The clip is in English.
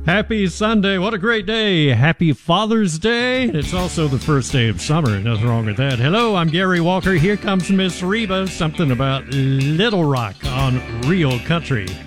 Happy Sunday. What a great day. Happy Father's Day. It's also the first day of summer. Nothing wrong with that. Hello, I'm Gary Walker. Here comes Miss Reba. Something about Little Rock on Real Country.